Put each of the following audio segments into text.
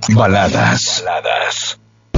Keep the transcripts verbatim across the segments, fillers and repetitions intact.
Baladas. Baladas.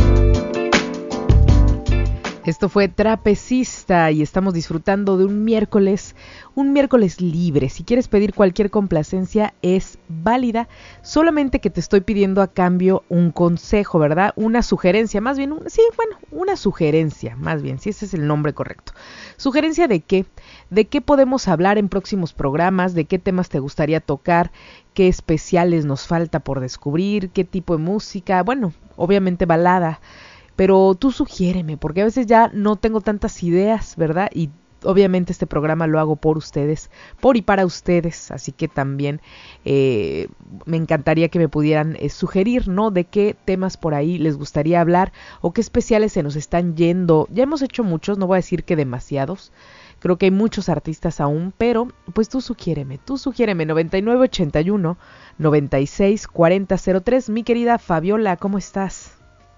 Esto fue Trapecista y estamos disfrutando de un miércoles, un miércoles libre. Si quieres pedir cualquier complacencia es válida, solamente que te estoy pidiendo a cambio un consejo, ¿verdad? Una sugerencia, más bien, un, sí, bueno, una sugerencia, más bien, si ese es el nombre correcto. ¿Sugerencia de qué? ¿De qué podemos hablar en próximos programas? ¿De qué temas te gustaría tocar? ¿Qué especiales nos falta por descubrir? ¿Qué tipo de música? Bueno, obviamente balada. Pero tú sugiéreme, porque a veces ya no tengo tantas ideas, ¿verdad? Y obviamente este programa lo hago por ustedes, por y para ustedes, así que también eh, me encantaría que me pudieran eh, sugerir, ¿no? De qué temas por ahí les gustaría hablar o qué especiales se nos están yendo. Ya hemos hecho muchos, no voy a decir que demasiados. Creo que hay muchos artistas aún, pero pues tú sugiéreme, tú sugiéreme, noventa y nueve ochenta y uno, noventa y seis, cuarenta cero tres. Mi querida Fabiola, ¿cómo estás?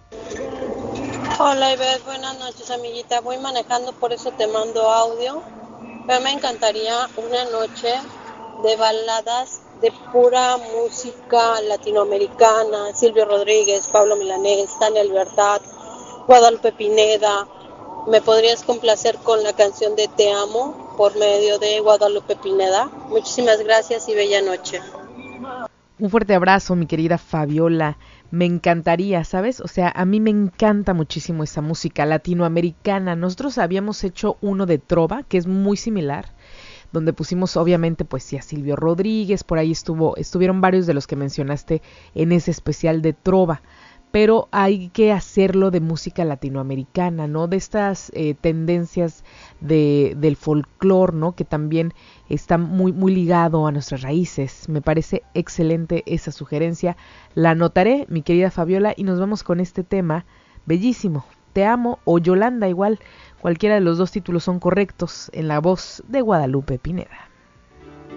Hola Ivette, buenas noches amiguita, voy manejando, por eso te mando audio, pero me encantaría una noche de baladas de pura música latinoamericana, Silvio Rodríguez, Pablo Milanés, Tania Libertad, Guadalupe Pineda. ¿Me podrías complacer con la canción de Te Amo por medio de Guadalupe Pineda? Muchísimas gracias y bella noche. Un fuerte abrazo, mi querida Fabiola. Me encantaría, ¿sabes? O sea, a mí me encanta muchísimo esa música latinoamericana. Nosotros habíamos hecho uno de trova, que es muy similar, donde pusimos obviamente pues sí a Silvio Rodríguez, por ahí estuvo, estuvieron varios de los que mencionaste en ese especial de trova. Pero hay que hacerlo de música latinoamericana, ¿no? De estas eh, tendencias de, del folclore, ¿no? Que también está muy, muy ligado a nuestras raíces. Me parece excelente esa sugerencia. La anotaré, mi querida Fabiola, y nos vamos con este tema bellísimo. Te amo o Yolanda igual. Cualquiera de los dos títulos son correctos en la voz de Guadalupe Pineda.